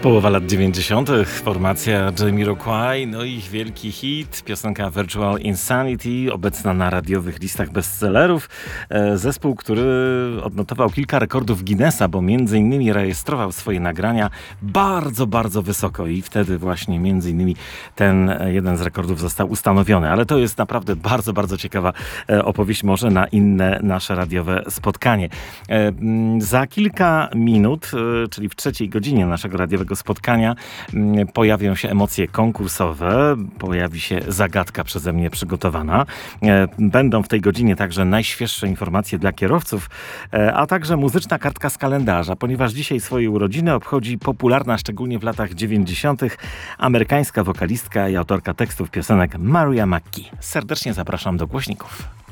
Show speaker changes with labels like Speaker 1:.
Speaker 1: Połowa lat 90. formacja Jamiroquai, no i ich wielki hit, piosenka Virtual Insanity, obecna na radiowych listach bestsellerów. Zespół, który odnotował kilka rekordów Guinnessa, bo między innymi rejestrował swoje nagrania bardzo, bardzo wysoko i wtedy właśnie między innymi ten jeden z rekordów został ustanowiony. Ale to jest naprawdę bardzo, bardzo ciekawa opowieść, może na inne nasze radiowe spotkanie. Za kilka minut, czyli w trzeciej godzinie naszego radiowego spotkania, pojawią się emocje konkursowe, pojawi się zagadka przeze mnie przygotowana. Będą w tej godzinie także najświeższe informacje dla kierowców, a także muzyczna kartka z kalendarza, ponieważ dzisiaj swoje urodziny obchodzi popularna szczególnie w latach 90. amerykańska wokalistka i autorka tekstów piosenek Mariah McKee. Serdecznie zapraszam do głośników.